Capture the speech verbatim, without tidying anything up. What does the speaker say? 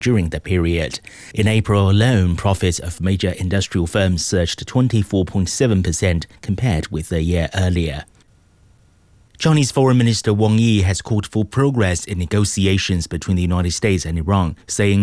during the period. In April alone, profits of major industrial firms surged twenty-four point seven percent compared with a year earlier. Chinese Foreign Minister Wang Yi has called for progress in negotiations between the United States and Iran, saying